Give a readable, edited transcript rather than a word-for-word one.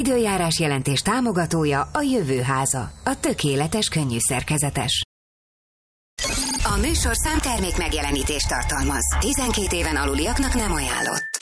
Időjárás jelentés támogatója a Jövőháza, a tökéletes könnyű szerkezetes. A műsorszám termék megjelenítést tartalmaz. 12 éven aluliaknak nem ajánlott.